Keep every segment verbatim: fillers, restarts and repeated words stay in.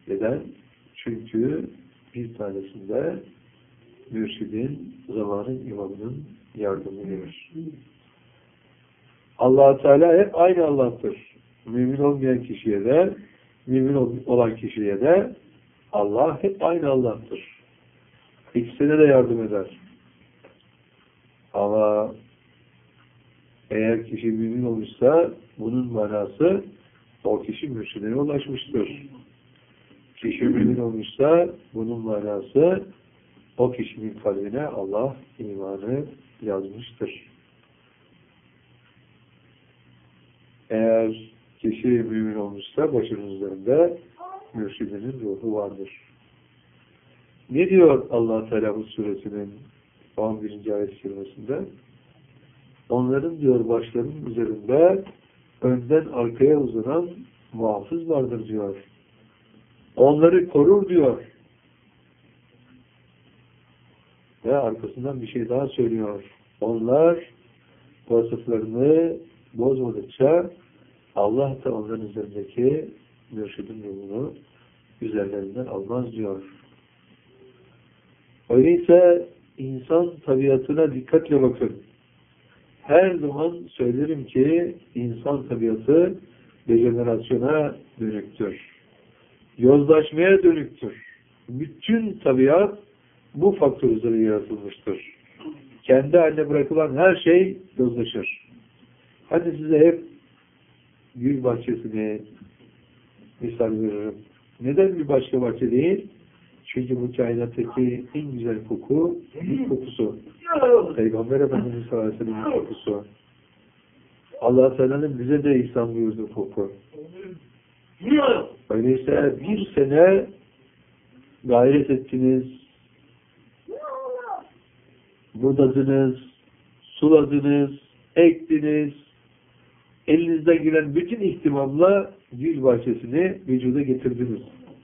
Neden? Çünkü bir tanesinde mürşidin, zamanın imamının yardımı gelir. Allah-u Teala hep aynı Allah'tır. Mümin olmayan kişiye de, mümin olan kişiye de Allah hep aynı Allah'tır. İkisine de yardım eder. Ama eğer kişi mümin olmuşsa bunun manası o kişi mürşidine ulaşmıştır. Kişi mümin olmuşsa bunun manası o kişinin kalbine Allah imanı yazmıştır. Eğer kişi mümin olmuşsa başının üzerinde mürşidinin ruhu vardır. Ne diyor Allah Teala bu suresinin on birinci ayet-i kerimesinde? Onların diyor başlarının üzerinde önden arkaya uzanan muhafız vardır diyor. Onları korur diyor. Ve arkasından bir şey daha söylüyor. Onlar vasıflarını bozmadıkça Allah da onların üzerindeki mürşidin ruhunu üzerlerinden almaz diyor. Öyleyse insan tabiatına dikkatle bakın. Her zaman söylerim ki insan tabiatı dejenerasyona dönüktür. Yozlaşmaya dönüktür. Bütün tabiat bu faktör üzerine yaratılmıştır. Kendi haline bırakılan her şey yozlaşır. Hani size hep gül bahçesini misal veririm. Neden bir başka bahçe değil? Çünkü bu kainattaki en güzel koku, gül kokusu. Peygamber Efendimiz sallallahu aleyhi ve sellem'in kokusu. Allah Teala'nın bize de ihsan buyurduğu koku. Öyleyse bir sene gayret ettiniz, budadınız, suladınız, ektiniz, elinizden gelen bütün ihtimamla gül bahçesini vücuda getirdiniz.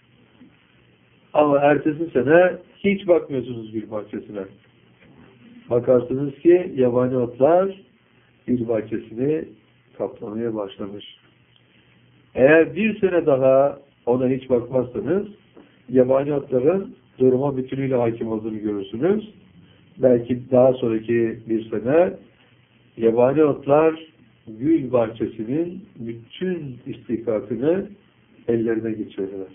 Ama ertesi sene hiç bakmıyorsunuz gül bahçesine. Bakarsınız ki yabani otlar gül bahçesini kaplamaya başlamış. Eğer bir sene daha ona hiç bakmazsanız yabani otların duruma bütünüyle hakim olduğunu görürsünüz. Belki daha sonraki bir sene yabani otlar gül bahçesinin bütün istihkakını ellerine geçirirler.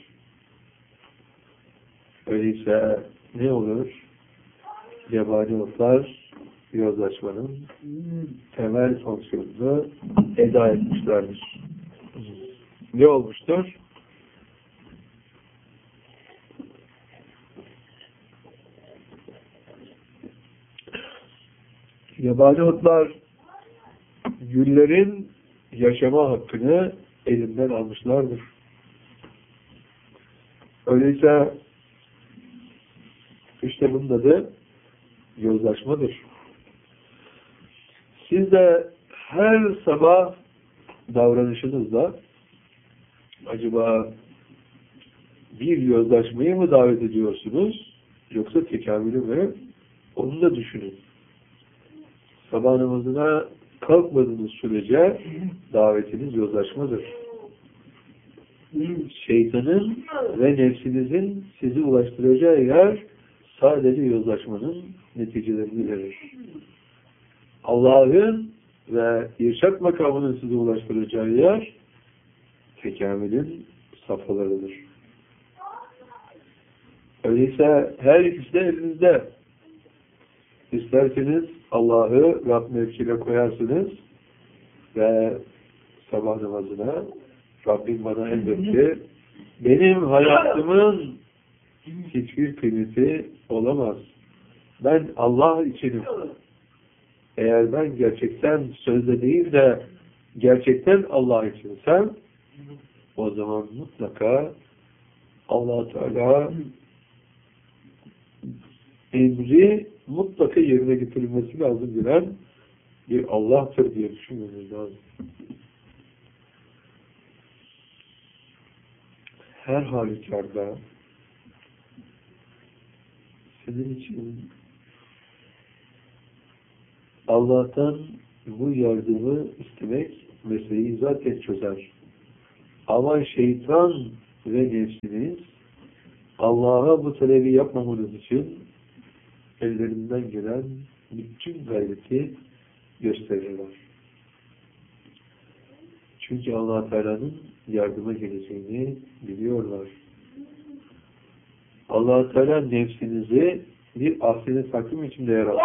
Öyleyse ne olur? Yabani otlar yozlaşmanın temel fonksiyonunu eda etmişlerdir. Ne olmuştur? Yabani otlar güllerin yaşama hakkını elinden almışlardır. Öyleyse işte bunun adı yozlaşmadır. Siz de her sabah davranışınızla acaba bir yozlaşmayı mı davet ediyorsunuz yoksa tekamülü mü? Onu da düşünün. Sabah namazına kalkmadığınız sürece davetiniz yozlaşmadır. Şeytanın ve nefsinizin sizi ulaştıracağı yer sadece yozlaşmanın neticelerini verir. Allah'ın ve irşad makamının sizi ulaştıracağı yer tekamülün safhalarıdır. Öyleyse her ikisi de elinizde. İsterseniz Allah'ı Rab mevkine koyarsınız ve sabah namazına Rabbim bana elbette benim hayatımın hiçbir kıymeti olamaz. Ben Allah içinim. Eğer ben gerçekten sözde değil de gerçekten Allah içinsem o zaman mutlaka Allah Teala emri mutlaka yerine getirilmesi lazım bilen bir Allah'tır diye düşünmemiz lazım. Her halükarda sizin için Allah'tan bu yardımı istemek meseleyi zaten çözer. Ama şeytan ve nefsiniz Allah'a bu talebi yapmamanız için ellerinden gelen bütün gayreti gösterirler. Çünkü Allah Teala'nın yardıma geleceğini biliyorlar. Allah Teala nefsinizi bir ahsen-i takvim içinde yarattı.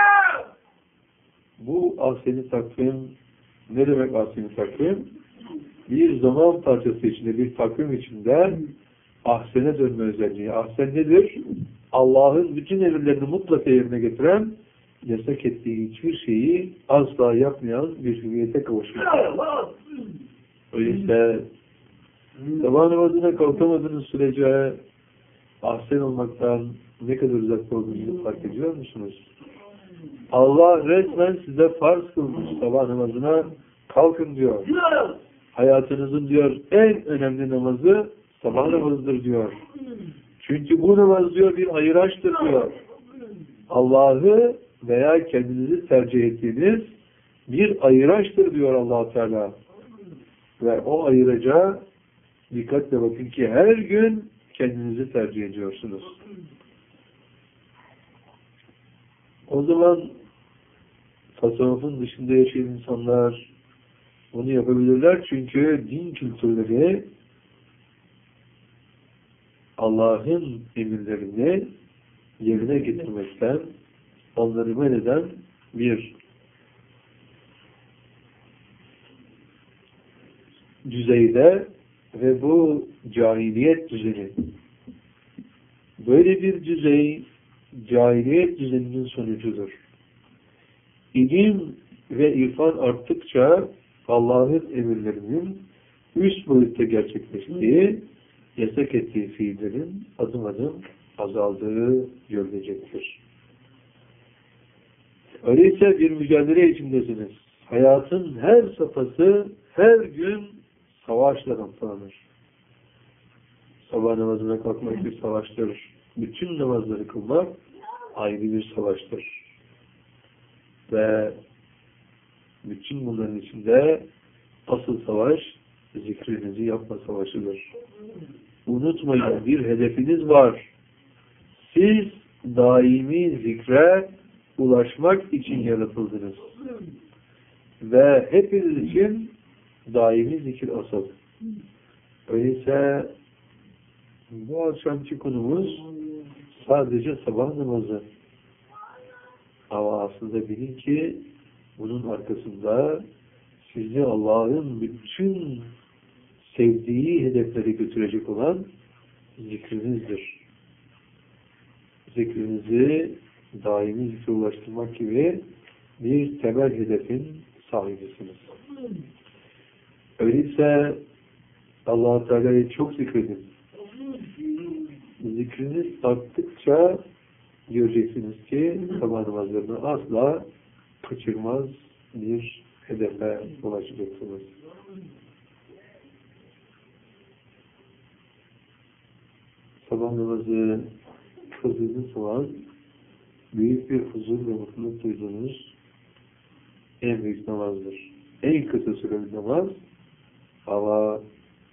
Bu ahsen-i takvim ne demek ahsen-i takvim? Bir zaman parçası içinde, bir takvim içinde ahsene dönme özelliği. Ahsen nedir? Allah'ın bütün emirlerini mutlaka yerine getiren, yasak ettiği hiçbir şeyi asla yapmayan bir hüviyete kavuşmak. Öyleyse sabah namazına kalkamadığınız sürece ahsen olmaktan ne kadar uzakta olduğunuzu fark ediyor musunuz? Allah resmen size farz kılmış, sabah namazına kalkın diyor. Hayatınızın diyor en önemli namazı sabah namazıdır diyor. Çünkü bu namaz diyor bir ayıraçtır diyor. Allah'ı veya kendinizi tercih ettiğiniz bir ayıraçtır diyor Allah Teala. Ve o ayıraca dikkatle bakın ki her gün kendinizi tercih ediyorsunuz. O zaman tasavvufun dışında yaşayan insanlar bunu yapabilirler çünkü din kültürleri Allah'ın emirlerini yerine getirmekten, onları men eden bir düzeyde ve bu cahiliyet düzeni. Böyle bir düzey cahiliyet düzeninin sonucudur. İlim ve irfan arttıkça Allah'ın emirlerinin üst boyutta gerçekleştiği, yasak ettiği fiillerin adım adım azaldığı görülecektir. Öyleyse bir mücadele içindesiniz. Hayatın her safhası her gün savaşla noktalanır. Sabah namazına kalkmak bir savaştır. Bütün namazları kılmak ayrı bir savaştır. Ve bütün bunların içinde asıl savaş zikrinizi yapma savaşıdır. Unutmayın, bir hedefiniz var. Siz daimi zikre ulaşmak için yaratıldınız. Ve hepiniz için daimi zikir asıl. Öyleyse bu akşamki konumuz sadece sabah namazı. Ama aslında bilin ki bunun arkasında sizi Allah'ın bütün sevdiği hedeflere götürecek olan zikrinizdir. Zikrinizi daimi zikre ulaştırmak gibi bir temel hedefin sahibisiniz. Öyleyse Allah-u Teala'yı çok zikredin. Zikriniz arttıkça göreceksiniz ki sabah namazlarını asla kaçırmaz bir hedefe ulaşacaksınız. Sabah namazı kıldığınız zaman büyük bir huzur ve mutluluk duyduğunuz en büyük namazdır. En kısa süreli namaz ama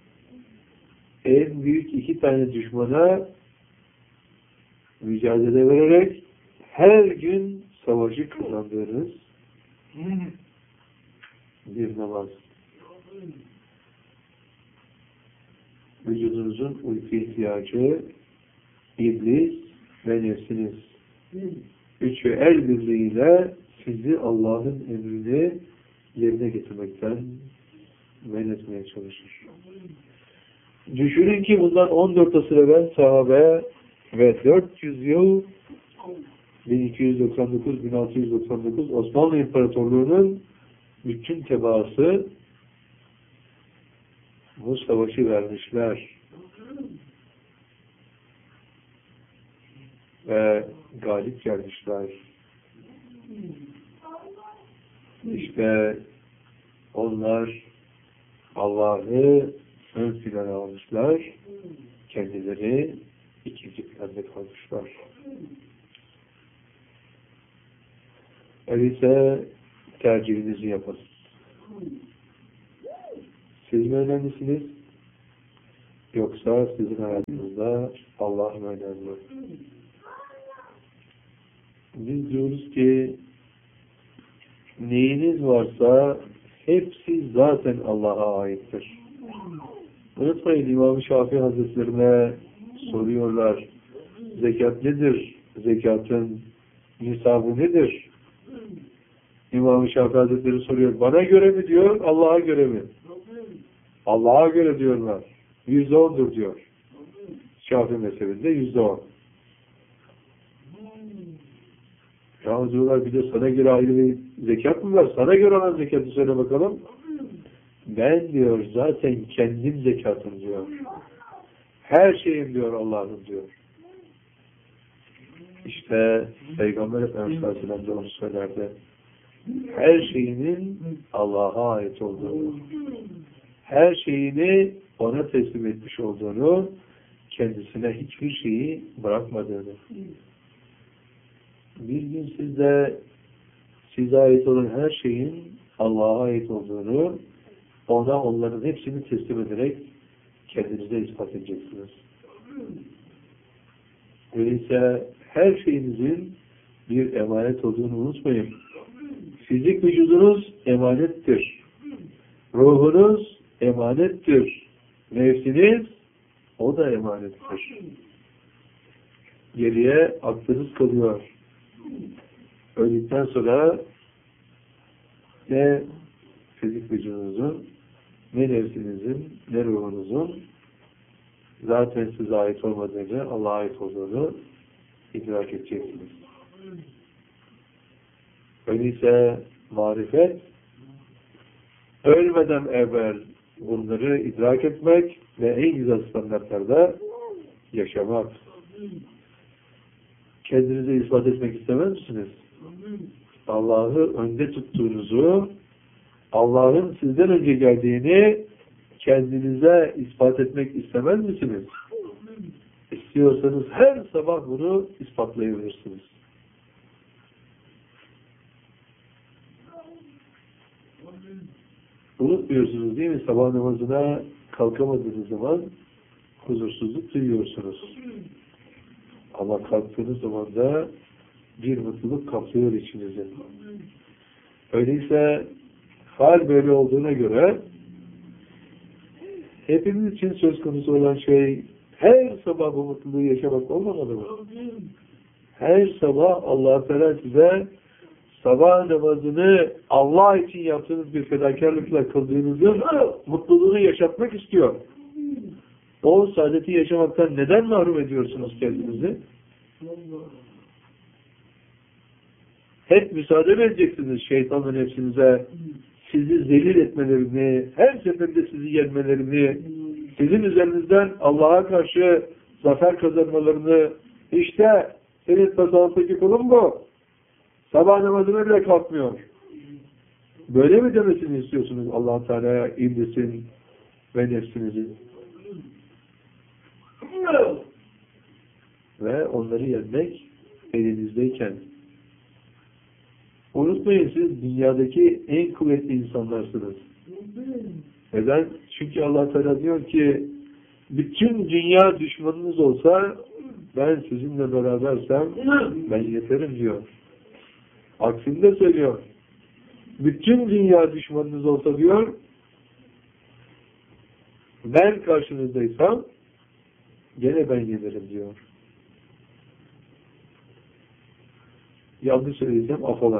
en büyük iki tane düşmana mücadele vererek her gün savaşı kazandığınız bir namaz. Vücudunuzun uyku ihtiyacı, iblis ve nefsiniz. Üçü el birliğiyle sizi Allah'ın emrini yerine getirmekten men etmeye çalışır. Düşünün ki bundan on dört asır evvel sahabe ve dört yüz yıl bin iki yüz doksan dokuz bin altı yüz doksan dokuz Osmanlı İmparatorluğu'nun bütün tebaası bu savaşı vermişler. Ve galip gelmişler. İşte onlar Allah'ı ön plana almışlar. Kendileri ikinci planda kalmışlar. Öyleyse tercihinizi yapın. Siz mi önemlisiniz? Yoksa sizin hayatınızda Allah'ın önemli. Biz diyoruz ki neyiniz varsa hepsi zaten Allah'a aittir. Unutmayın, İmam-ı Şafii Hazretlerine soruyorlar, zekat nedir? Zekatın nisabı nedir? İmam-ı Şafii Hazretleri soruyor, bana göre mi diyor, Allah'a göre mi? Allah'a göre diyorlar. Yüzde ondur diyor. Şafii mezhebinde yüzde on. Ya diyorlar, bir de sana göre ayrı bir zekat mı var? Sana göre olan zekatı söyle bakalım. Ben diyor zaten kendim zekatım diyor. Her şeyim diyor Allah'ım diyor. İşte Peygamber Efendimiz Aleyhisselam da onu söylerdi. Her şeyinin Allah'a ait olduğunu, her şeyini ona teslim etmiş olduğunu, kendisine hiçbir şeyi bırakmadığını. Bir gün sizde size ait olan her şeyin Allah'a ait olduğunu, ona onların hepsini teslim ederek kendinize ispat edeceksiniz. Öyleyse her şeyinizin bir emanet olduğunu unutmayın. Fizik vücudunuz emanettir. Ruhunuz emanettir. Nefsiniz o da emanettir. Geriye aklınız kalıyor. Öldükten sonra ne fizik vücudunuzun, ne nefsinizin, ne ruhunuzun zaten size ait olmadığını, Allah'a ait olduğunu idrak edeceksiniz. Öyleyse marifet, ölmeden evvel bunları idrak etmek ve en güzel standartlarda yaşamak. Kendinize ispat etmek istemez misiniz? Allah'ı önde tuttuğunuzu, Allah'ın sizden önce geldiğini kendinize ispat etmek istemez misiniz? İstiyorsanız her sabah bunu ispatlayabilirsiniz. Unutmuyorsunuz değil mi? Sabah namazına kalkamadığınız zaman huzursuzluk duyuyorsunuz. Ama kalktığınız zaman da bir mutluluk kaplıyor içinizi. Öyleyse hal böyle olduğuna göre hepimiz için söz konusu olan şey her sabah bu mutluluğu yaşamak olmamalı mı? Her sabah Allah Teala size sabah namazını Allah için yaptığınız bir fedakarlıkla kıldığınızın mutluluğunu yaşatmak istiyor. O saadeti yaşamaktan neden mahrum ediyorsunuz kendinizi? Hep müsaade vereceksiniz şeytanın nefsinize, sizi zelil etmelerini, her seferinde sizi yenmelerini, sizin üzerinizden Allah'a karşı zafer kazanmalarını. İşte senin tasavvuftaki kulun bu. Sabah namazına bile kalkmıyor. Böyle mi demesini istiyorsunuz Allah-u Teala'ya, iblisin ve nefsinizin? Ve onları yenmek elinizdeyken. Unutmayın, siz dünyadaki en kuvvetli insanlarsınız. Neden? Çünkü Allah Teala diyor ki bütün dünya düşmanınız olsa ben sizinle berabersem ben yeterim diyor. Aksinde söylüyor. Bütün dünya düşmanınız olsa diyor ben karşınızdaysam gene ben gelirim diyor. Yanlış söyleyeceğim, affola.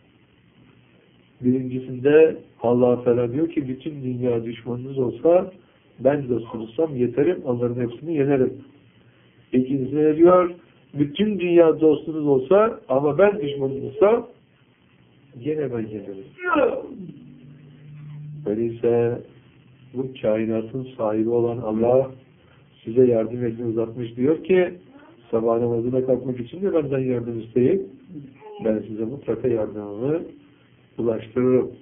Birincisinde Allah Teala diyor ki bütün dünya düşmanınız olsa ben dostunuzsam yeterim, onların hepsini yenerim. İkincisinde diyor bütün dünya dostunuz olsa ama ben düşmanınızsam gene ben gelirim. Öyleyse bu kainatın sahibi olan Allah size yardım elini uzatmış, diyor ki sabah namazına kalkmak için de benden yardım isteyin. Ben size mutlaka yardımımı ulaştırırım.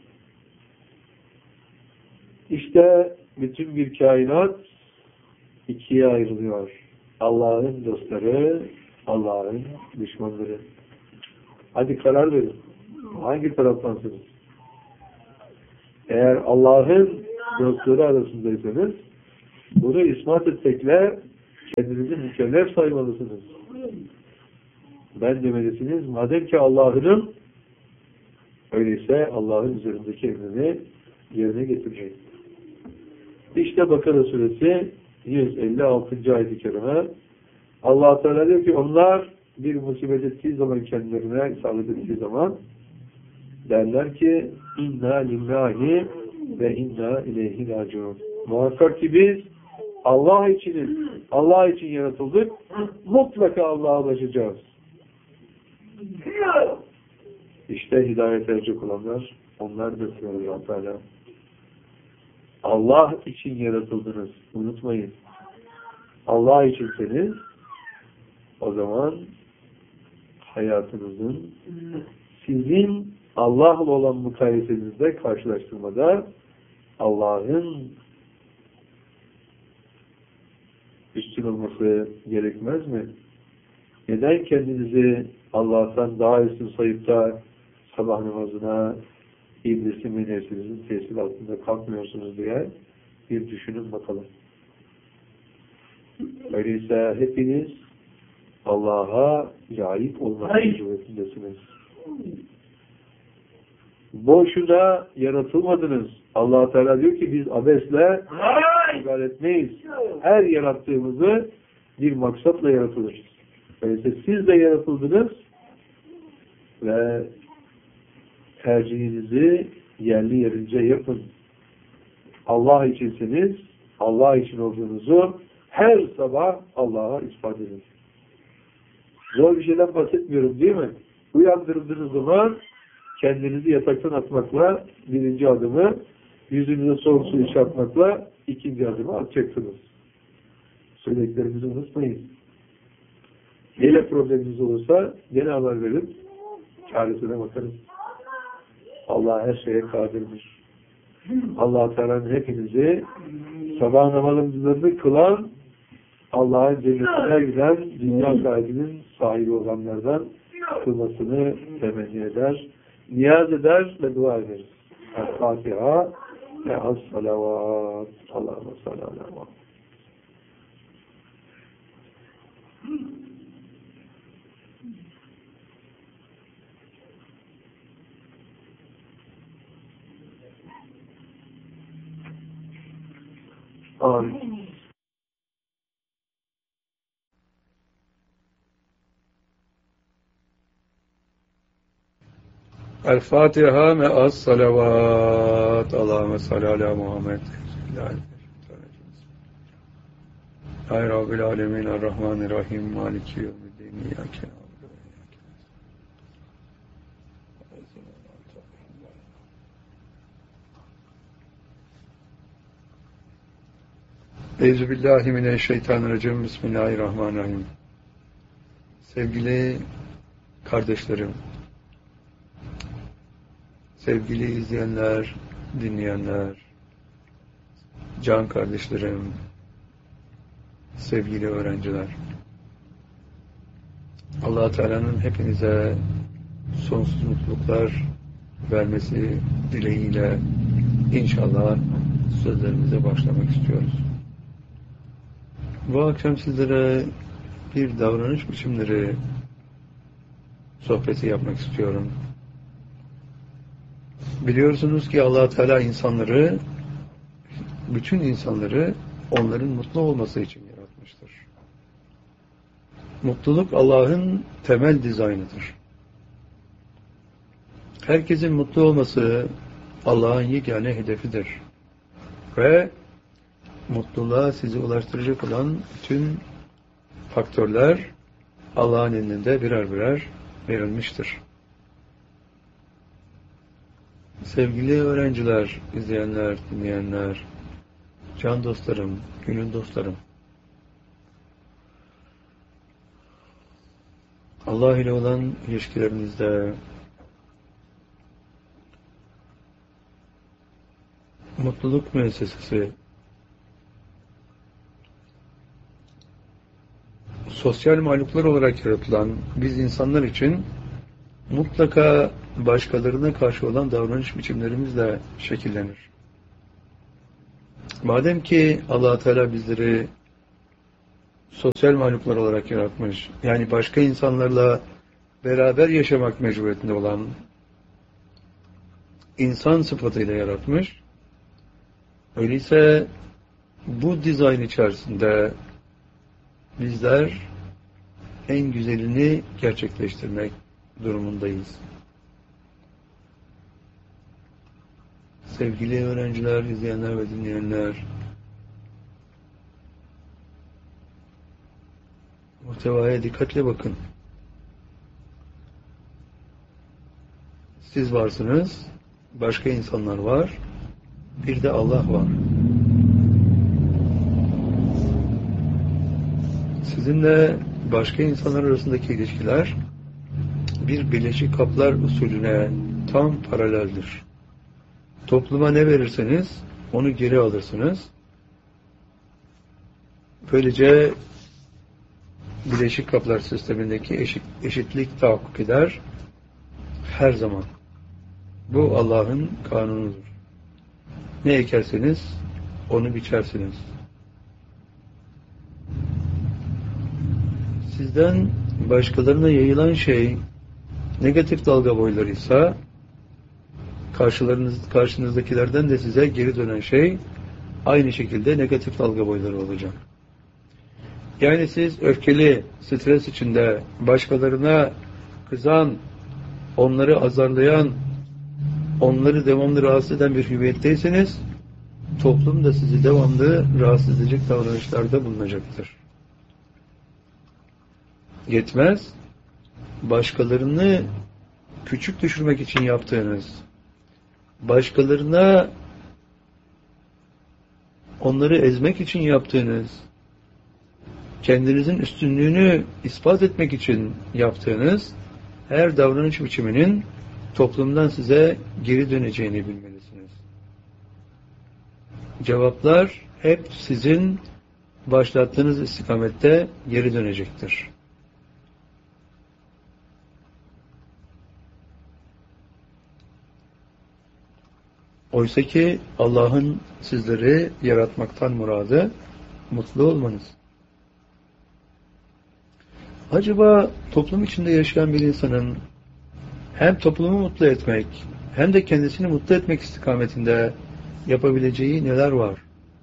İşte bütün bir kainat ikiye ayrılıyor. Allah'ın dostları, Allah'ın düşmanları. Hadi karar verin. Hangi taraftansınız? Eğer Allah'ın dostları arasındaysanız Bunu ispat etmekle kendinizi mükellef saymalısınız. Ben demelisiniz. Madem ki Allah'ın, öyleyse Allah'ın üzerindeki emrini yerine getireceğiz. İşte Bakara suresi yüz elli altıncı ayet-i kerime. Allah Teala diyor ki onlar bir musibet ettiği zaman, kendilerine isabet ettiği zaman derler ki inna lillahi ve inna ileyhi raciun. Muhakkak ki biz Allah içiniz, Allah için yaratıldık. Mutlaka Allah'a ulaşacağız. İşte hidayet erecek olanlar onlar da Allah Teala. Allah için yaratıldınız. Unutmayın. Allah içinseniz o zaman hayatınızın sizin Allah'la olan mukayesenizde, karşılaştırmada Allah'ın üstün olması gerekmez mi? Neden kendinizi Allah'tan daha üstün sayıp da sabah namazına iblisin ve nefsinizin tesir altında kalkmıyorsunuz diye bir düşünün bakalım. Öyleyse hepiniz Allah'a layık olmak mecburiyetindesiniz. Boşuna yaratılmadınız. Allah Teala diyor ki biz abesle işgal etmeyiz. Her yarattığımızı bir maksatla yaratılır. Öyleyse siz de yaratıldınız ve tercihinizi yerli yerince yapın. Allah içinseniz, Allah için olduğunuzu her sabah Allah'a ispat edin. Zor bir şeyden bahsetmiyorum değil mi? Uyandırdığınız zaman kendinizi yataktan atmakla birinci adımı, yüzünüze soğuk su içatmakla ikinci adımı atacaksınız. Söylediklerimizi unutmayın. Neyle probleminiz olursa gene haber verin. Çaresine bakarız. Allah her şeye kadirdir. Allah Teala'nın hepinizi sabah namazlarını kılan, Allah'ın cennetine giden dünya sahibinin sahibi olanlardan kılmasını temenni eder, niyaz eder ve dua ederiz. El-Fatiha ve as-salavat. Allahümme salli ala Muhammed. Amin. El-Fatiha me'as salavat. Allahümme salli ala Muhammed. Hay Rabbil alemin er-Rahmanir-Rahim Maliki yevmiddin İyyâke na'budu ve İyyâke nestaîn. Euzubillahimineşşeytanirracim. Bismillahirrahmanirrahim. Sevgili kardeşlerim, sevgili izleyenler, dinleyenler, can kardeşlerim, sevgili öğrenciler, Allah Teala'nın hepinize sonsuz mutluluklar vermesi dileğiyle inşallah sözlerimize başlamak istiyoruz. Bu akşam sizlere bir davranış biçimleri sohbeti yapmak istiyorum. Biliyorsunuz ki Allah Teala insanları, bütün insanları onların mutlu olması için yaratmıştır. Mutluluk Allah'ın temel dizaynıdır. Herkesin mutlu olması Allah'ın yegane hedefidir. Ve mutluluğa sizi ulaştıracak olan bütün faktörler Allah'ın elinde birer birer verilmiştir. Sevgili öğrenciler, izleyenler, dinleyenler, can dostlarım, gönül dostlarım, Allah ile olan ilişkilerinizde mutluluk müessesesi sosyal mahluklar olarak yaratılan biz insanlar için mutlaka başkalarına karşı olan davranış biçimlerimizle şekillenir. Madem ki Allah Teala bizleri sosyal mahluklar olarak yaratmış, yani başka insanlarla beraber yaşamak mecburiyetinde olan insan sıfatıyla yaratmış, öyleyse bu dizayn içerisinde bizler en güzelini gerçekleştirmek durumundayız. Sevgili öğrenciler, izleyenler ve dinleyenler, muhtevaya dikkatle bakın. Siz varsınız, başka insanlar var, bir de Allah var. Sizinle başka insanlar arasındaki ilişkiler bir bileşik kaplar usulüne tam paraleldir. Topluma ne verirseniz onu geri alırsınız. Böylece bileşik kaplar sistemindeki eşit, eşitlik tahakkuk eder her zaman. Bu Allah'ın kanunudur. Ne ekerseniz onu biçersiniz. Sizden başkalarına yayılan şey negatif dalga boylarıysa, karşılarınız, karşınızdakilerden de size geri dönen şey aynı şekilde negatif dalga boyları olacak. Yani siz öfkeli, stres içinde, başkalarına kızan, onları azarlayan, onları devamlı rahatsız eden bir hüviyetteyseniz, toplum da sizi devamlı rahatsız edecek davranışlarda bulunacaktır. Yetmez, başkalarını küçük düşürmek için yaptığınız, başkalarına onları ezmek için yaptığınız, kendinizin üstünlüğünü ispat etmek için yaptığınız her davranış biçiminin toplumdan size geri döneceğini bilmelisiniz. Cevaplar hep sizin başlattığınız istikamette geri dönecektir. Oysa ki Allah'ın sizleri yaratmaktan muradı mutlu olmanız. Acaba toplum içinde yaşayan bir insanın hem toplumu mutlu etmek hem de kendisini mutlu etmek istikametinde yapabileceği neler var?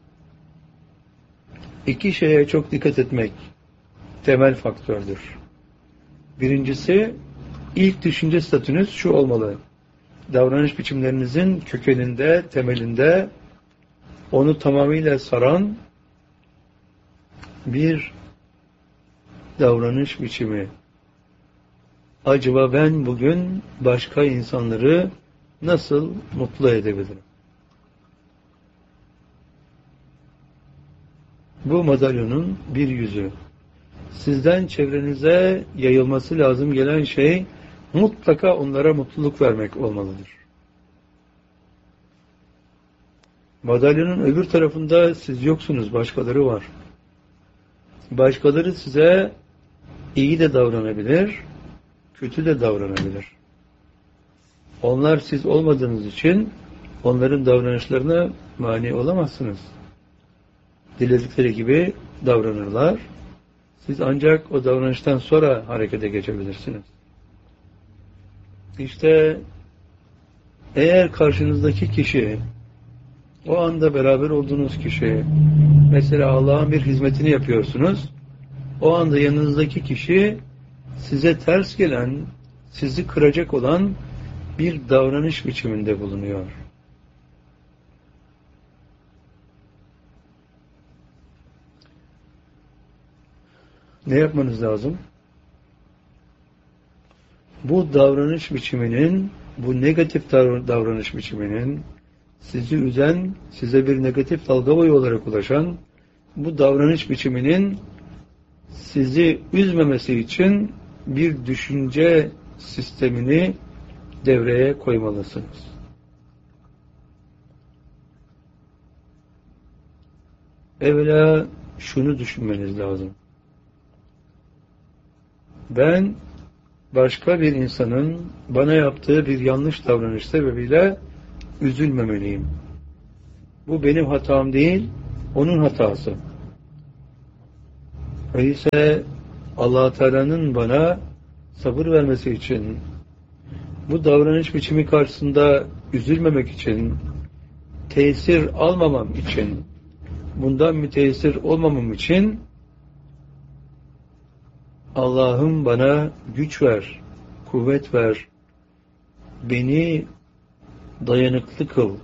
İki şeye çok dikkat etmek temel faktördür. Birincisi, ilk düşünce statünüz şu olmalı: davranış biçimlerinizin kökeninde, temelinde onu tamamıyla saran bir davranış biçimi. Acaba ben bugün başka insanları nasıl mutlu edebilirim? Bu madalyonun bir yüzü. Sizden çevrenize yayılması lazım gelen şey mutlaka onlara mutluluk vermek olmalıdır. Madalyonun öbür tarafında siz yoksunuz, başkaları var. Başkaları size iyi de davranabilir, kötü de davranabilir. Onlar siz olmadığınız için onların davranışlarına mani olamazsınız. Diledikleri gibi davranırlar. Siz ancak o davranıştan sonra harekete geçebilirsiniz. İşte eğer karşınızdaki kişi, o anda beraber olduğunuz kişi, mesela Allah'ın bir hizmetini yapıyorsunuz, o anda yanınızdaki kişi size ters gelen, sizi kıracak olan bir davranış biçiminde bulunuyor. Ne yapmanız lazım? Bu davranış biçiminin, bu negatif davranış biçiminin, sizi üzen, size bir negatif dalga boyu olarak ulaşan bu davranış biçiminin sizi üzmemesi için bir düşünce sistemini devreye koymalısınız. Evvela şunu düşünmeniz lazım: ben başka bir insanın bana yaptığı bir yanlış davranış sebebiyle üzülmemeliyim. Bu benim hatam değil, onun hatası. Öyleyse Allah Teala'nın bana sabır vermesi için, bu davranış biçimi karşısında üzülmemek için, tesir almamam için, bundan müteessir olmamam için Allah'ım bana güç ver, kuvvet ver, beni dayanıklı kıl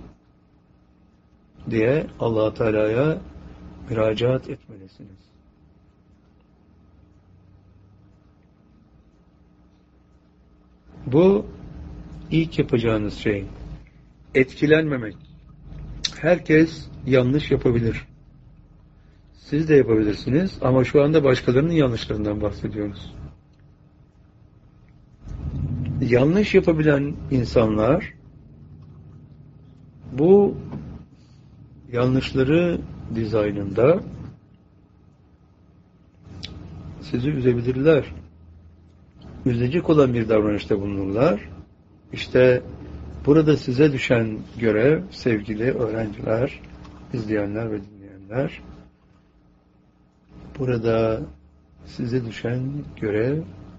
diye Allah Teala'ya müracaat etmelisiniz. Bu ilk yapacağınız şey. Etkilenmemek. Herkes yanlış yapabilir. Siz de yapabilirsiniz ama şu anda başkalarının yanlışlarından bahsediyoruz. Yanlış yapabilen insanlar bu yanlışları dizaynında sizi üzebilirler. Üzecek olan bir davranışta bulunurlar. İşte burada size düşen görev, sevgili öğrenciler, izleyenler ve dinleyenler, burada size düşen görev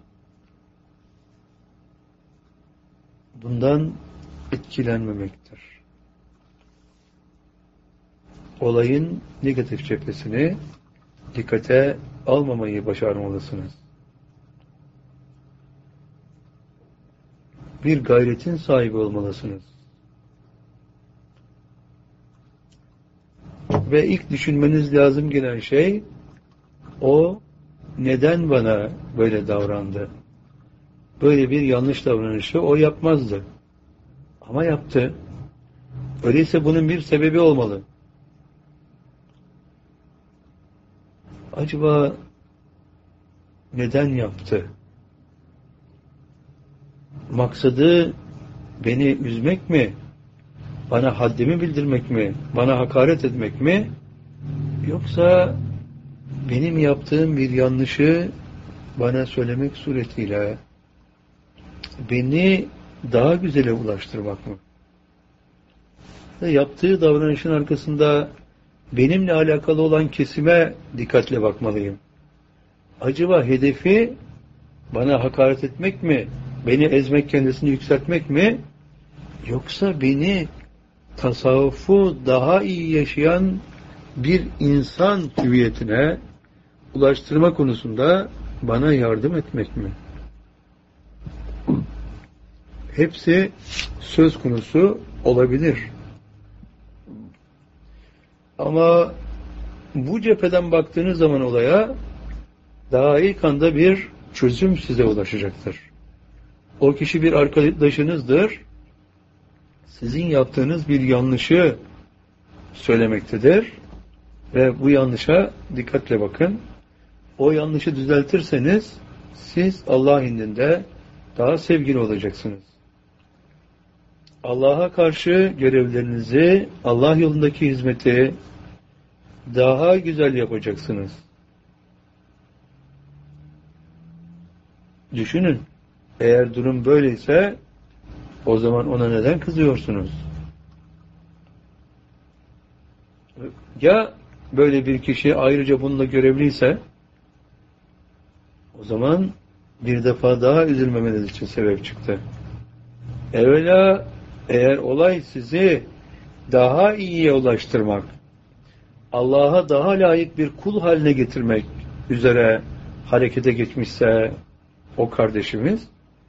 bundan etkilenmemektir. Olayın negatif cephesini dikkate almamayı başarmalısınız. Bir gayretin sahibi olmalısınız. Ve ilk düşünmeniz lazım gelen şey, o neden bana böyle davrandı? Böyle bir yanlış davranışı o yapmazdı. Ama yaptı. Öyleyse bunun bir sebebi olmalı. Acaba neden yaptı? Maksadı beni üzmek mi? Bana haddimi bildirmek mi? Bana hakaret etmek mi? Yoksa benim yaptığım bir yanlışı bana söylemek suretiyle beni daha güzele ulaştırmak mı? Yaptığı davranışın arkasında benimle alakalı olan kesime dikkatle bakmalıyım. Acaba hedefi bana hakaret etmek mi? Beni ezmek, kendisini yükseltmek mi? Yoksa beni tasavvufu daha iyi yaşayan bir insan hüviyetine ulaştırma konusunda bana yardım etmek mi? Hepsi söz konusu olabilir. Ama bu cepheden baktığınız zaman olaya daha ilk anda bir çözüm size ulaşacaktır. O kişi bir arkadaşınızdır. Sizin yaptığınız bir yanlışı söylemektedir. Ve bu yanlışa dikkatle bakın. O yanlışı düzeltirseniz siz Allah indinde daha sevgili olacaksınız. Allah'a karşı görevlerinizi, Allah yolundaki hizmeti daha güzel yapacaksınız. Düşünün. Eğer durum böyleyse o zaman ona neden kızıyorsunuz? Ya böyle bir kişi ayrıca bununla görevliyse o zaman bir defa daha üzülmemeniz için sebep çıktı. Evvela eğer olay sizi daha iyiye ulaştırmak, Allah'a daha layık bir kul haline getirmek üzere harekete geçmişse o kardeşimiz,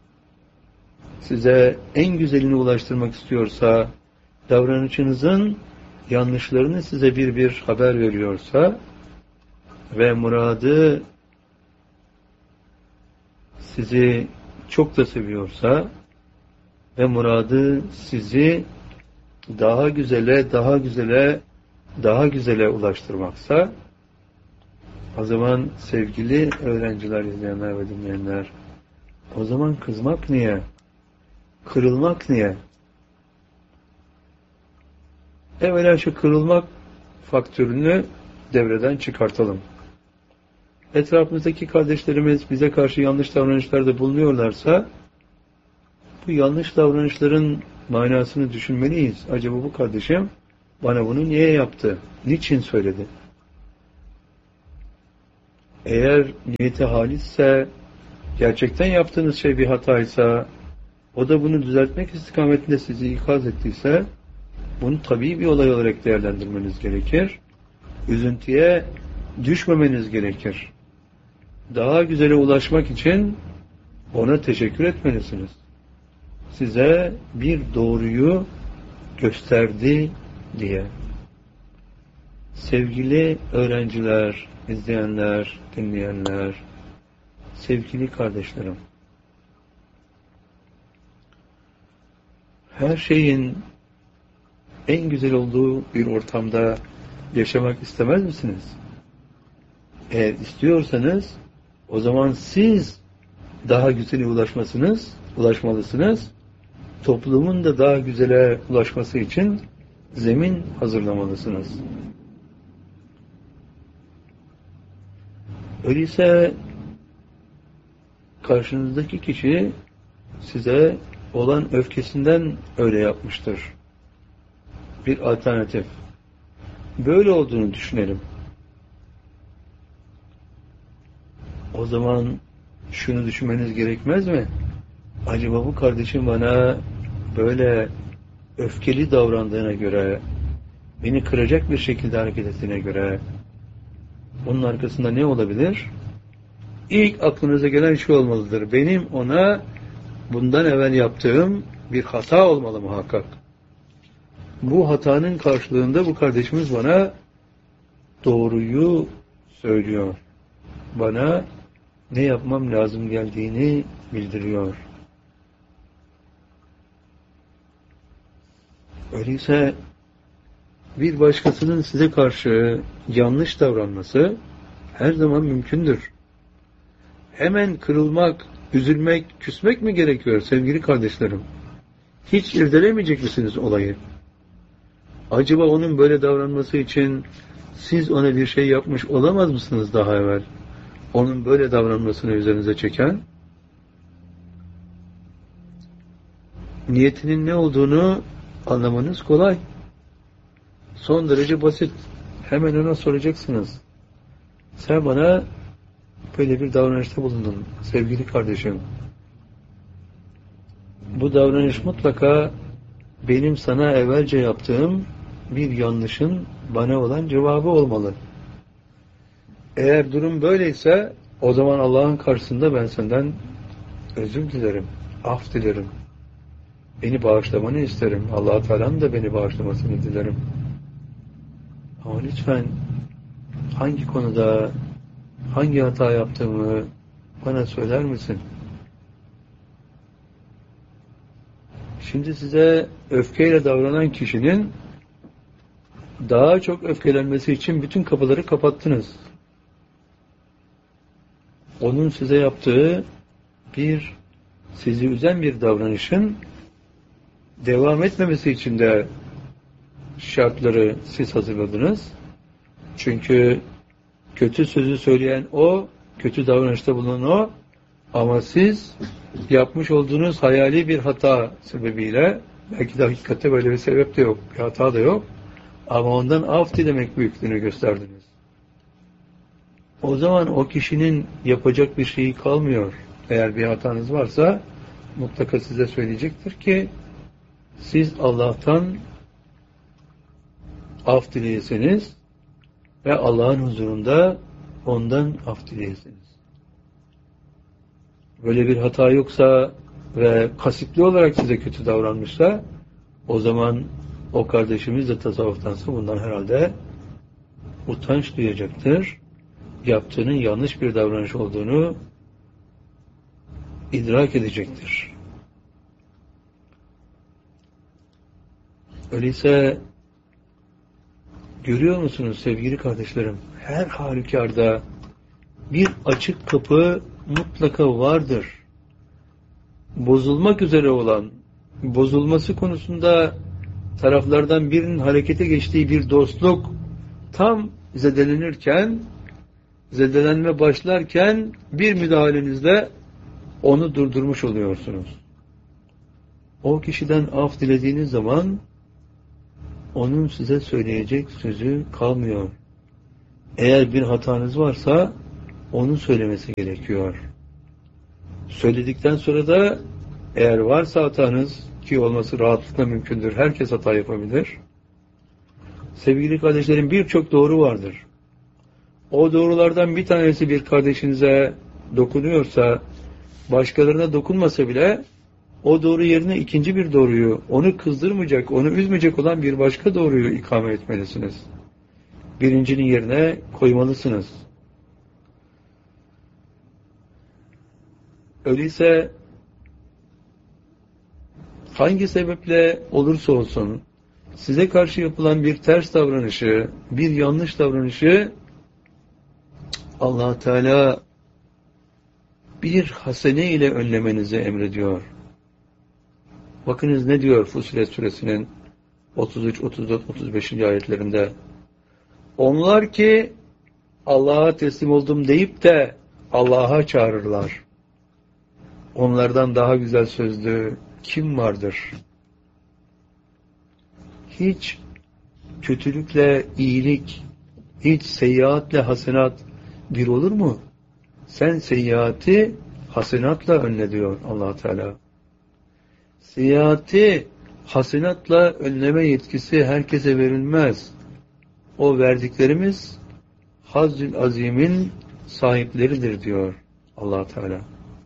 size en güzelini ulaştırmak istiyorsa, davranışınızın yanlışlarını size bir bir haber veriyorsa ve muradı sizi çok da seviyorsa ve muradı sizi daha güzele, daha güzele, daha güzele ulaştırmaksa, o zaman sevgili öğrenciler, izleyenler ve dinleyenler, o zaman kızmak niye? Kırılmak niye? Evvela şu kırılmak faktörünü devreden çıkartalım. Etrafımızdaki kardeşlerimiz bize karşı yanlış davranışlarda bulunuyorlarsa, bu yanlış davranışların manasını düşünmeliyiz. Acaba bu kardeşim bana bunu niye yaptı? Niçin söyledi? Eğer niyeti halisse, gerçekten yaptığınız şey bir hataysa, o da bunu düzeltmek istikametinde sizi ikaz ettiyse, bunu tabii bir olay olarak değerlendirmeniz gerekir. Üzüntüye düşmemeniz gerekir. Daha güzele ulaşmak için ona teşekkür etmelisiniz. Size bir doğruyu gösterdi diye. Sevgili öğrenciler, izleyenler, dinleyenler, sevgili kardeşlerim, her şeyin en güzel olduğu bir ortamda yaşamak istemez misiniz? Eğer istiyorsanız, o zaman siz daha güzele ulaşmasınız, ulaşmalısınız. Toplumun da daha güzele ulaşması için zemin hazırlamalısınız. Öyleyse karşınızdaki kişi size olan öfkesinden öyle yapmıştır. Bir alternatif. Böyle olduğunu düşünelim. O zaman şunu düşünmeniz gerekmez mi? Acaba bu kardeşim bana böyle öfkeli davrandığına göre, beni kıracak bir şekilde hareket ettiğine göre, bunun arkasında ne olabilir? İlk aklınıza gelen şu olmalıdır. Benim ona bundan evvel yaptığım bir hata olmalı muhakkak. Bu hatanın karşılığında bu kardeşimiz bana doğruyu söylüyor. Bana ne yapmam lazım geldiğini bildiriyor. Öyleyse bir başkasının size karşı yanlış davranması her zaman mümkündür. Hemen kırılmak, üzülmek, küsmek mi gerekiyor sevgili kardeşlerim? Hiç irdelemeyecek misiniz olayı? Acaba onun böyle davranması için siz ona bir şey yapmış olamaz mısınız daha evvel? Onun böyle davranmasını üzerinize çeken? Niyetinin ne olduğunu anlamanız kolay. Son derece basit. Hemen ona soracaksınız. Sen bana böyle bir davranışta bulundun sevgili kardeşim. Bu davranış mutlaka benim sana evvelce yaptığım bir yanlışın bana olan cevabı olmalı. Eğer durum böyleyse o zaman Allah'ın karşısında ben senden özür dilerim, af dilerim. Beni bağışlamanı isterim. Allah-u Teala'nın da beni bağışlamasını dilerim. Ama lütfen hangi konuda, hangi hata yaptığımı bana söyler misin? Şimdi size öfkeyle davranan kişinin daha çok öfkelenmesi için bütün kapıları kapattınız. Onun size yaptığı bir, sizi üzen bir davranışın devam etmemesi için de şartları siz hazırladınız. Çünkü kötü sözü söyleyen o, kötü davranışta bulunan o, ama siz yapmış olduğunuz hayali bir hata sebebiyle, belki de hakikatte böyle bir sebep de yok, bir hata da yok, ama ondan af dilemek büyüklüğünü gösterdiniz. O zaman o kişinin yapacak bir şeyi kalmıyor. Eğer bir hatanız varsa mutlaka size söyleyecektir ki siz Allah'tan af dileyesiniz ve Allah'ın huzurunda ondan af dileyesiniz. Böyle bir hata yoksa ve kasıtlı olarak size kötü davranmışsa, o zaman o kardeşimiz de tasavvuftansa bundan herhalde utanç duyacaktır. Yaptığının yanlış bir davranış olduğunu idrak edecektir. Öyleyse görüyor musunuz sevgili kardeşlerim? Her halükarda bir açık kapı mutlaka vardır. Bozulmak üzere olan, bozulması konusunda taraflardan birinin harekete geçtiği bir dostluk tam zedelenirken, zedelenme başlarken bir müdahalenizle onu durdurmuş oluyorsunuz. O kişiden af dilediğiniz zaman onun size söyleyecek sözü kalmıyor. Eğer bir hatanız varsa onun söylemesi gerekiyor. Söyledikten sonra da eğer varsa hatanız, ki olması rahatlıkla mümkündür, herkes hata yapabilir. Sevgili kardeşlerim, birçok doğru vardır. O doğrulardan bir tanesi bir kardeşinize dokunuyorsa, başkalarına dokunmasa bile o doğru yerine ikinci bir doğruyu, onu kızdırmayacak, onu üzmeyecek olan bir başka doğruyu ikame etmelisiniz. Birincinin yerine koymalısınız. Öyleyse hangi sebeple olursa olsun size karşı yapılan bir ters davranışı, bir yanlış davranışı Allah Teala bir hasene ile önlemenizi emrediyor. Bakınız ne diyor Fussilet suresinin otuz üç, otuz dört, otuz beş. ayetlerinde. Onlar ki Allah'a teslim oldum deyip de Allah'a çağırırlar. Onlardan daha güzel sözlü kim vardır? Hiç kötülükle iyilik, hiç seyyiatle hasenat bir olur mu? Sen seyyiatı hasenatla önle diyor Allah Teala. Seyyiatı hasenatla önleme yetkisi herkese verilmez. O verdiklerimiz Hazzül Azim'in sahipleridir diyor Allah Teala.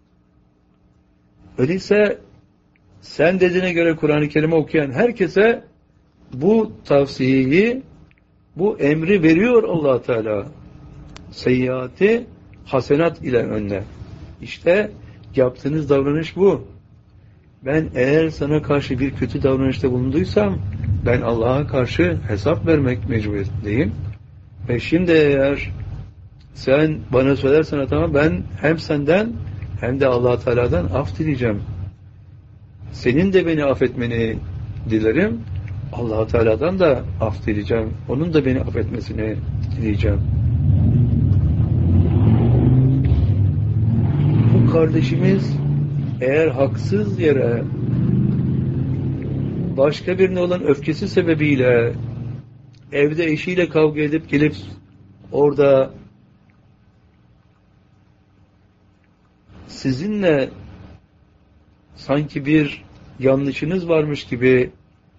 Öyleyse sen dediğine göre Kur'an-ı Kerim'i okuyan herkese bu tavsiyeyi, bu emri veriyor Allah Teala. Seyyiatı hasenat ile önle. İşte yaptığınız davranış bu. Ben eğer sana karşı bir kötü davranışta bulunduysam ben Allah'a karşı hesap vermek mecburiyetindeyim. Ve şimdi eğer sen bana söylersen tamam, ben hem senden hem de Allah Teala'dan af dileyeceğim. Senin de beni affetmeni dilerim. Allah Teala'dan da af dileyeceğim. Onun da beni affetmesini dileyeceğim. Bu kardeşimiz eğer haksız yere başka birine olan öfkesi sebebiyle evde eşiyle kavga edip gelip orada sizinle sanki bir yanlışınız varmış gibi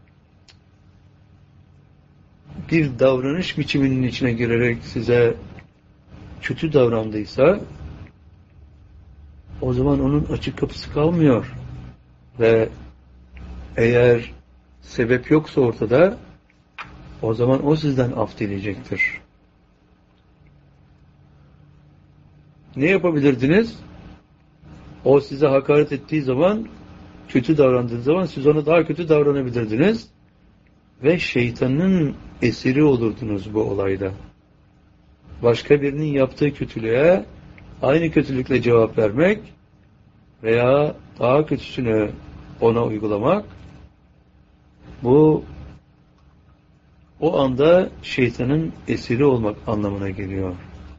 bir davranış biçiminin içine girerek size kötü davrandıysa o zaman onun açık kapısı kalmıyor. Ve eğer sebep yoksa ortada o zaman o sizden af dileyecektir. Ne yapabilirdiniz? O size hakaret ettiği zaman, kötü davrandığı zaman siz ona daha kötü davranabilirdiniz ve şeytanın esiri olurdunuz bu olayda. Başka birinin yaptığı kötülüğe aynı kötülükle cevap vermek veya daha kötüsünü ona uygulamak, bu o anda şeytanın esiri olmak anlamına geliyor.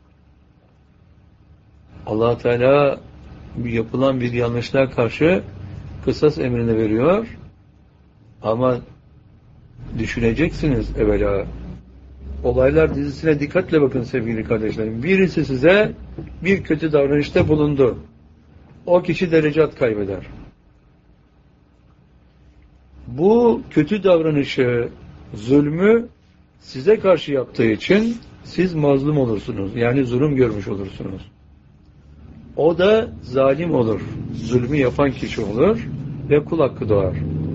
Allah Teala yapılan bir yanlışlığa karşı kısas emrini veriyor ama düşüneceksiniz evvela. Olaylar dizisine dikkatle bakın sevgili kardeşlerim. Birisi size bir kötü davranışta bulundu. O kişi derecat kaybeder. Bu kötü davranışı, zulmü size karşı yaptığı için siz mazlum olursunuz. Yani zulüm görmüş olursunuz. O da zalim olur. Zulmü yapan kişi olur ve kul hakkı doğar.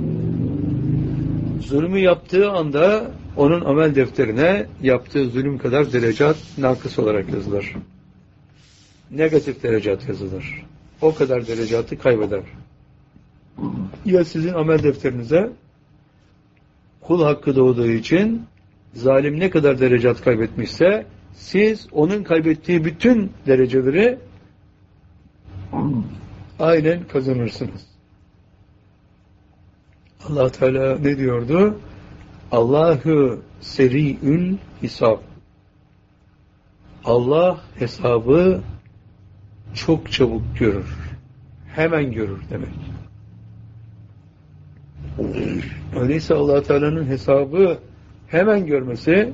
Zulmü yaptığı anda onun amel defterine yaptığı zulüm kadar derecat nakıs olarak yazılır. Negatif derecat yazılır. O kadar derecatı kaybeder. Ya sizin amel defterinize kul hakkı doğduğu için zalim ne kadar derecat kaybetmişse siz onun kaybettiği bütün dereceleri aynen kazanırsınız. Allah Teala ne diyordu? Allahu seri'ül hisab. Allah hesabı çok çabuk görür. Hemen görür demek. Öyleyse Allah Teala'nın hesabı hemen görmesi,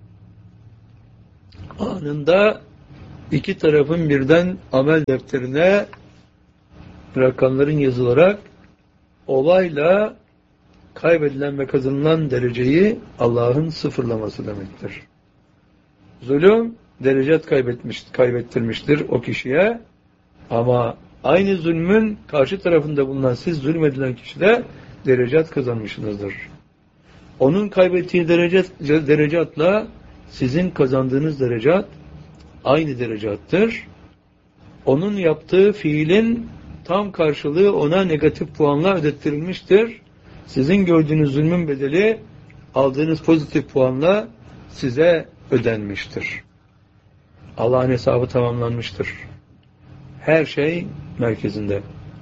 anında iki tarafın birden amel defterine rakamların yazılarak olayla kaybedilen ve kazanılan dereceyi Allah'ın sıfırlaması demektir. Zulüm derecet kaybetmiş, kaybettirmiştir o kişiye, ama aynı zulmün karşı tarafında bulunan siz zulmedilen kişide derecat kazanmışsınızdır. Onun kaybettiği derecat, derecatla sizin kazandığınız derecat aynı derecattır. Onun yaptığı fiilin tam karşılığı ona negatif puanla ödettirilmiştir. Sizin gördüğünüz zulmün bedeli aldığınız pozitif puanla size ödenmiştir. Allah'ın hesabı tamamlanmıştır. Her şey merkezinde.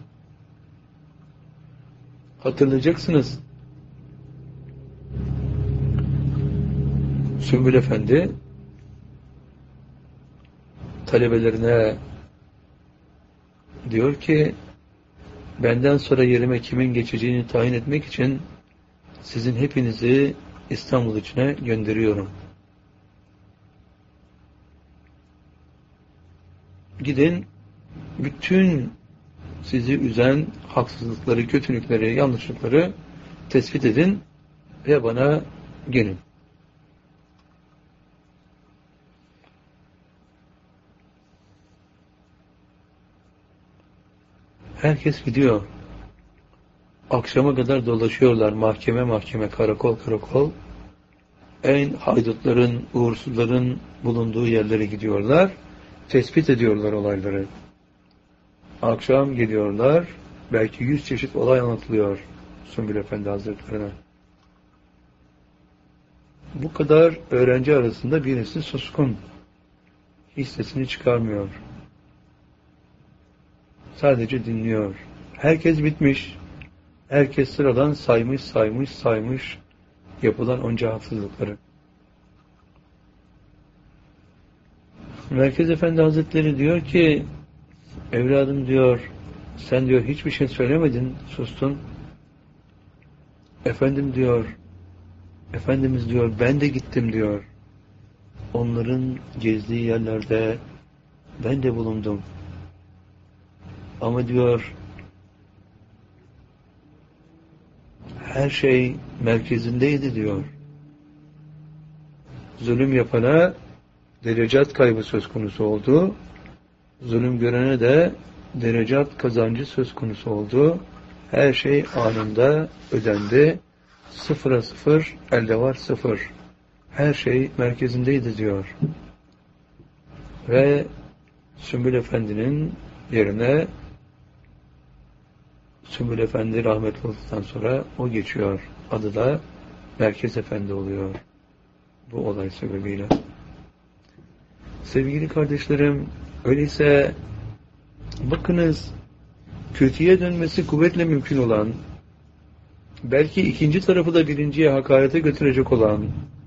Hatırlayacaksınız. Sümbül Efendi talebelerine diyor ki, benden sonra yerime kimin geçeceğini tayin etmek için sizin hepinizi İstanbul içine gönderiyorum. Gidin, bütün sizi üzen haksızlıkları, kötülükleri, yanlışlıkları tespit edin ve bana gelin. Herkes gidiyor. Akşama kadar dolaşıyorlar. Mahkeme mahkeme, karakol karakol. En haydutların, uğursuzların bulunduğu yerlere gidiyorlar. Tespit ediyorlar olayları. Akşam geliyorlar. Belki yüz çeşit olay anlatılıyor Sümbül Efendi Hazretlerine. Bu kadar öğrenci arasında birisi suskun. Hiç sesini çıkarmıyor. Sadece dinliyor. Herkes bitmiş. Herkes sıradan saymış, saymış, saymış yapılan onca haksızlıkları. Merkez Efendi Hazretleri diyor ki, evladım diyor, sen diyor hiçbir şey söylemedin, sustun. Efendim diyor, Efendimiz diyor, ben de gittim diyor. Onların gezdiği yerlerde ben de bulundum. Ama diyor, her şey merkezindeydi diyor. Zulüm yapana derecat kaybı söz konusu oldu. Zulüm görene de derecat kazancı söz konusu oldu. Her şey anında ödendi. Sıfıra sıfır, elde var sıfır. Her şey merkezindeydi diyor. Ve Sümbül Efendi'nin yerine Sümbül Efendi rahmetli olduktan sonra o geçiyor. Adı da Merkez Efendi oluyor. Bu olay sebebiyle. Sevgili kardeşlerim, öyleyse bakınız, kötüye dönmesi kuvvetle mümkün olan, belki ikinci tarafı da birinciye hakarete götürecek olan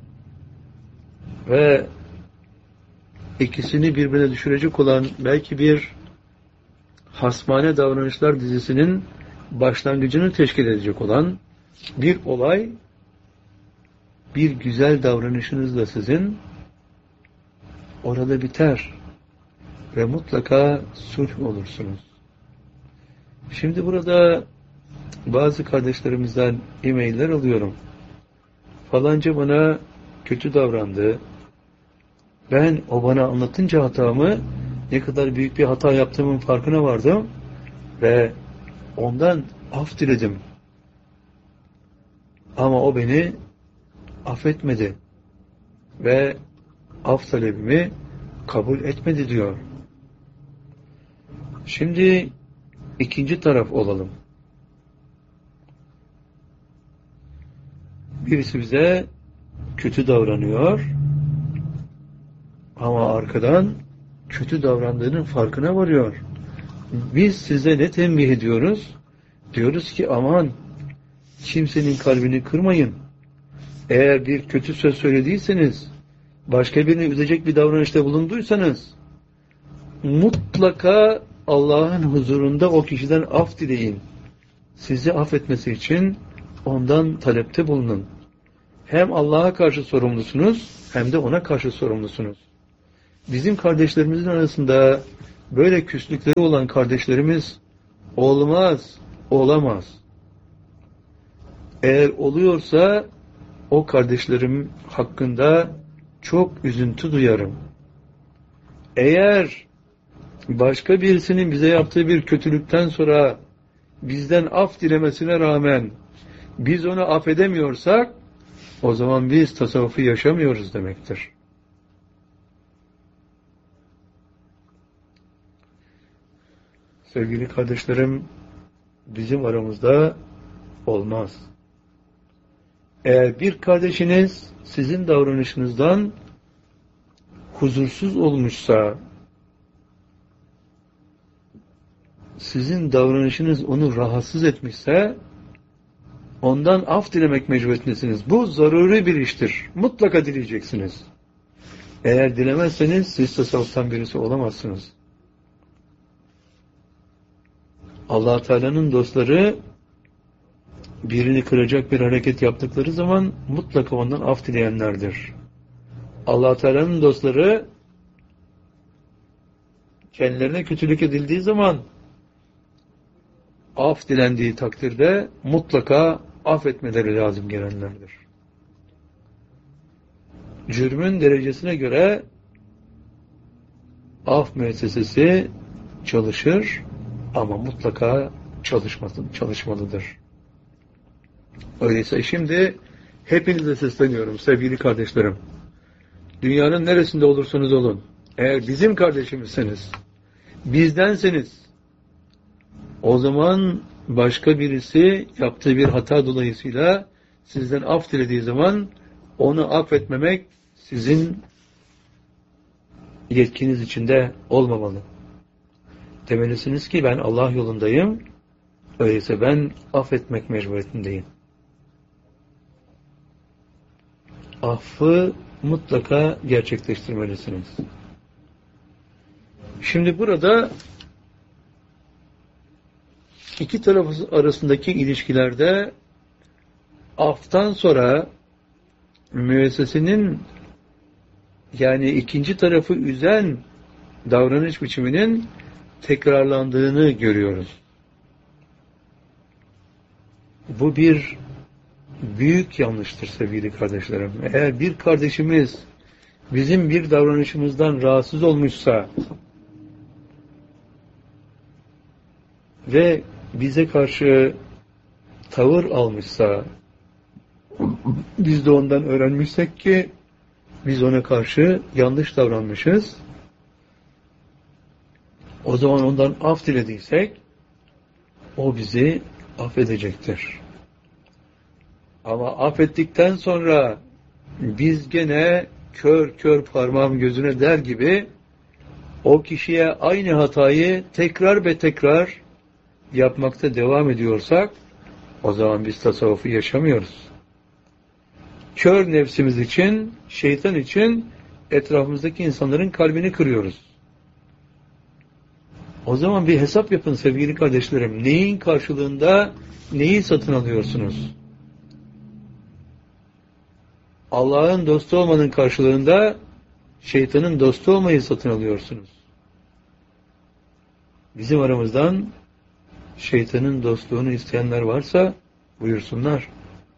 ve ikisini birbirine düşürecek olan belki bir hasmane davranışlar dizisinin başlangıcını teşkil edecek olan bir olay, bir güzel davranışınızla sizin orada biter ve mutlaka sulh olursunuz. Şimdi burada bazı kardeşlerimizden e-mailler alıyorum. Falanca bana kötü davrandı. Ben o bana anlatınca hatamı, ne kadar büyük bir hata yaptığımın farkına vardım ve ondan af diledim. Ama o beni affetmedi ve af talebimi kabul etmedi diyor. Şimdi ikinci taraf olalım. Birisi bize kötü davranıyor ama arkadan kötü davrandığının farkına varıyor. Biz size ne tembih ediyoruz? Diyoruz ki aman, kimsenin kalbini kırmayın. Eğer bir kötü söz söylediyseniz, başka birini üzecek bir davranışta bulunduysanız, mutlaka Allah'ın huzurunda o kişiden af dileyin. Sizi affetmesi için ondan talepte bulunun. Hem Allah'a karşı sorumlusunuz, hem de ona karşı sorumlusunuz. Bizim kardeşlerimizin arasında böyle küslükleri olan kardeşlerimiz olmaz, olamaz. Eğer oluyorsa o kardeşlerim hakkında çok üzüntü duyarım. Eğer başka birisinin bize yaptığı bir kötülükten sonra bizden af dilemesine rağmen biz onu affedemiyorsak, o zaman biz tasavvufu yaşamıyoruz demektir. Sevgili kardeşlerim, bizim aramızda olmaz. Eğer bir kardeşiniz sizin davranışınızdan huzursuz olmuşsa, sizin davranışınız onu rahatsız etmişse, ondan af dilemek mecburiyetindesiniz. Bu zaruri bir iştir. Mutlaka dileyeceksiniz. Eğer dilemezseniz siz tasavvuftan birisi olamazsınız. Allah Teala'nın dostları birini kıracak bir hareket yaptıkları zaman mutlaka ondan af dileyenlerdir. Allah Teala'nın dostları kendilerine kötülük edildiği zaman af dilendiği takdirde mutlaka affetmeleri lazım gelenlerdir. Cürmün derecesine göre af müessesesi çalışır ama mutlaka çalışmasın, çalışmalıdır. Öyleyse şimdi hepinize sesleniyorum sevgili kardeşlerim. Dünyanın neresinde olursanız olun, eğer bizim kardeşimizseniz, bizdenseniz, o zaman başka birisi yaptığı bir hata dolayısıyla sizden af dilediği zaman onu affetmemek sizin yetkiniz içinde olmamalı. Demelisiniz ki ben Allah yolundayım, öyleyse ben affetmek mecburiyetindeyim. Affı mutlaka gerçekleştirmelisiniz. Şimdi burada iki taraf arasındaki ilişkilerde aftan sonra müessesenin, yani ikinci tarafı üzen davranış biçiminin tekrarlandığını görüyoruz. Bu bir büyük yanlıştır sevgili kardeşlerim. Eğer bir kardeşimiz bizim bir davranışımızdan rahatsız olmuşsa ve bize karşı tavır almışsa, biz de ondan öğrenmişsek ki biz ona karşı yanlış davranmışız, o zaman ondan af dilediysek o bizi affedecektir. Ama affettikten sonra biz gene kör kör parmağım gözüne der gibi o kişiye aynı hatayı tekrar ve tekrar yapmakta devam ediyorsak, o zaman biz tasavvufu yaşamıyoruz. Kör nefsimiz için, şeytan için etrafımızdaki insanların kalbini kırıyoruz. O zaman bir hesap yapın sevgili kardeşlerim. Neyin karşılığında neyi satın alıyorsunuz? Allah'ın dostu olmanın karşılığında şeytanın dostu olmayı satın alıyorsunuz. Bizim aramızdan şeytanın dostluğunu isteyenler varsa buyursunlar.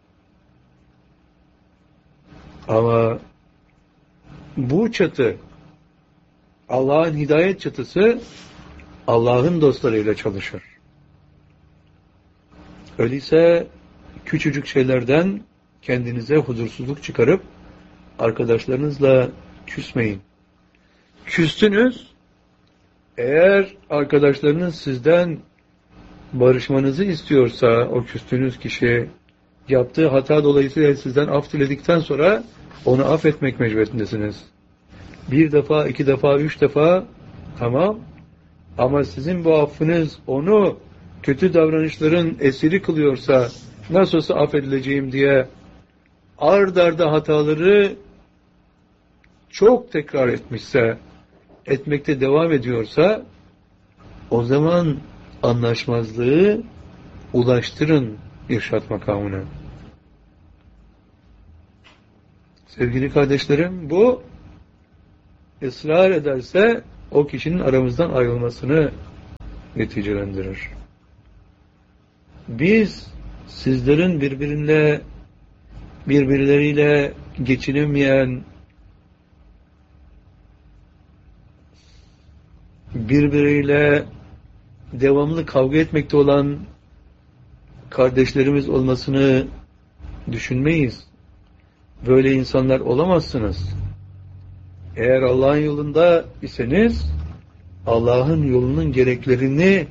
Ama bu çatı, Allah'ın hidayet çatısı, Allah'ın dostlarıyla çalışır. Öyleyse küçücük şeylerden kendinize huzursuzluk çıkarıp arkadaşlarınızla küsmeyin. Küstünüz, eğer arkadaşlarınız sizden barışmanızı istiyorsa, o küstüğünüz kişi yaptığı hata dolayısıyla sizden af diledikten sonra onu affetmek mecburiyetindesiniz. Bir defa, iki defa, üç defa tamam, ama sizin bu affınız onu kötü davranışların esiri kılıyorsa, nasıl olsa affedileceğim diye ard arda hataları çok tekrar etmişse, etmekte devam ediyorsa, o zaman anlaşmazlığı ulaştırın irşat makamına. Sevgili kardeşlerim, bu ısrar ederse o kişinin aramızdan ayrılmasını neticelendirir. Biz sizlerin birbirine birbirleriyle geçinemeyen, birbiriyle devamlı kavga etmekte olan kardeşlerimiz olmasını düşünmeyiz. Böyle insanlar olamazsınız. Eğer Allah'ın yolunda iseniz, Allah'ın yolunun gereklerini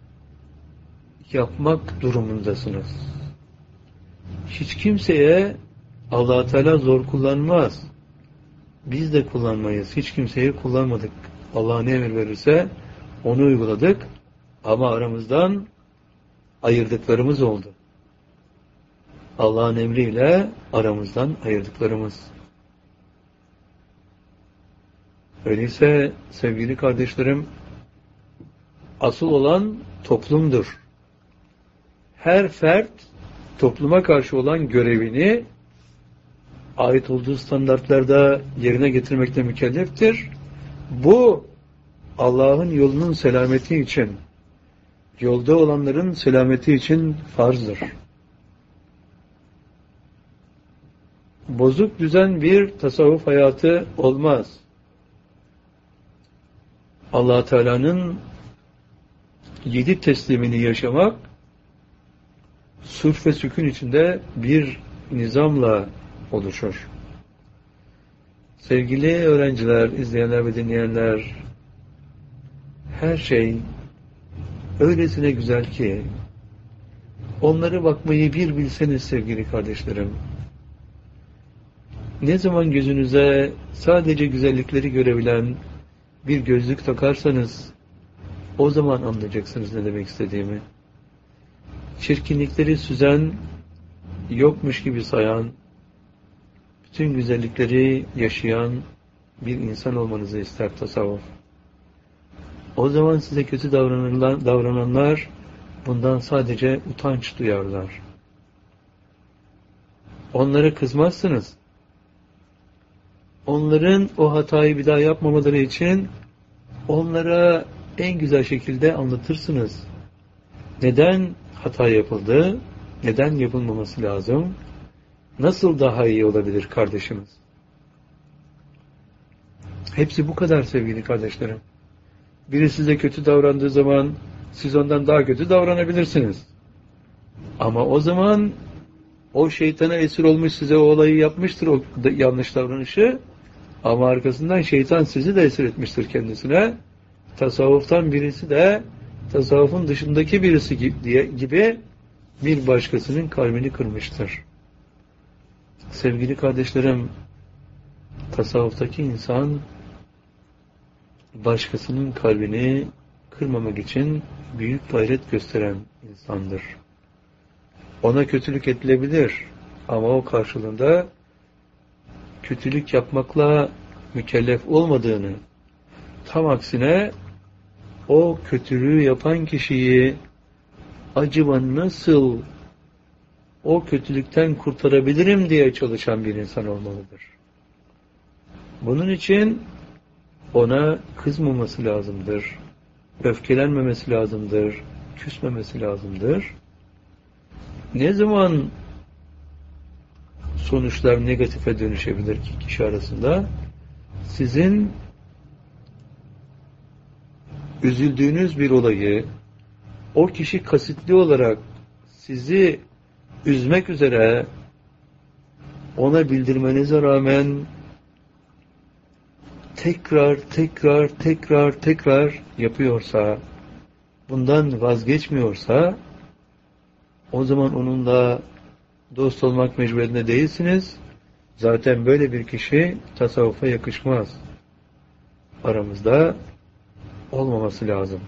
yapmak durumundasınız. Hiç kimseye Allah Teala zor kullanmaz. Biz de kullanmayız. Hiç kimseyi kullanmadık. Allah ne emir verirse onu uyguladık. Ama aramızdan ayırdıklarımız oldu. Allah'ın emriyle aramızdan ayırdıklarımız. Öyleyse sevgili kardeşlerim, asıl olan toplumdur. Her fert topluma karşı olan görevini ait olduğu standartlarda yerine getirmekle mükelleftir. Bu Allah'ın yolunun selameti için, yolda olanların selameti için farzdır. Bozuk düzen bir tasavvuf hayatı olmaz. Allah Teala'nın yedi teslimini yaşamak, sulh ve sükun içinde bir nizamla oluşur. Sevgili öğrenciler, izleyenler ve dinleyenler, her şey öylesine güzel ki, onları bakmayı bir bilseniz sevgili kardeşlerim, ne zaman gözünüze sadece güzellikleri görebilen bir gözlük takarsanız, o zaman anlayacaksınız ne demek istediğimi. Çirkinlikleri süzen, yokmuş gibi sayan, bütün güzellikleri yaşayan bir insan olmanızı ister tasavvuf. O zaman size kötü davrananlar, davrananlar bundan sadece utanç duyarlar. Onlara kızmazsınız. Onların o hatayı bir daha yapmamaları için onlara en güzel şekilde anlatırsınız. Neden hata yapıldı? Neden yapılmaması lazım? Nasıl daha iyi olabilir kardeşimiz? Hepsi bu kadar sevgili kardeşlerim. Biri size kötü davrandığı zaman siz ondan daha kötü davranabilirsiniz. Ama o zaman o şeytana esir olmuş, size o olayı yapmıştır, o yanlış davranışı. Ama arkasından şeytan sizi de esir etmiştir kendisine. Tasavvuftan birisi de tasavvufun dışındaki birisi gibi bir başkasının kalbini kırmıştır. Sevgili kardeşlerim, tasavvuftaki insan başkasının kalbini kırmamak için büyük gayret gösteren insandır. Ona kötülük edilebilir ama o karşılığında kötülük yapmakla mükellef olmadığını, tam aksine o kötülüğü yapan kişiyi acaba nasıl o kötülükten kurtarabilirim diye çalışan bir insan olmalıdır. Bunun için ona kızmaması lazımdır, öfkelenmemesi lazımdır, küsmemesi lazımdır. Ne zaman sonuçlar negatife dönüşebilir ki kişi arasında? Sizin üzüldüğünüz bir olayı o kişi kasıtlı olarak sizi üzmek üzere ona bildirmenize rağmen tekrar tekrar tekrar tekrar yapıyorsa, bundan vazgeçmiyorsa, o zaman onunla dost olmak mecburiyetinde değilsiniz. Zaten böyle bir kişi tasavvufa yakışmaz. Aramızda olmaması lazım.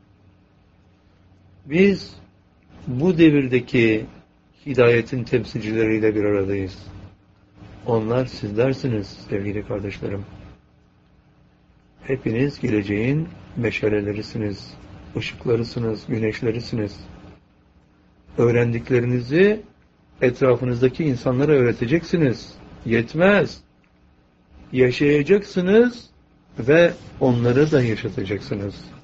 Biz bu devirdeki hidayetin temsilcileriyle bir aradayız. Onlar sizlersiniz sevgili kardeşlerim. Hepiniz geleceğin meşalelerisiniz, ışıklarısınız, güneşlerisiniz. Öğrendiklerinizi etrafınızdaki insanlara öğreteceksiniz. yetmez. Yaşayacaksınız ve onları da yaşatacaksınız.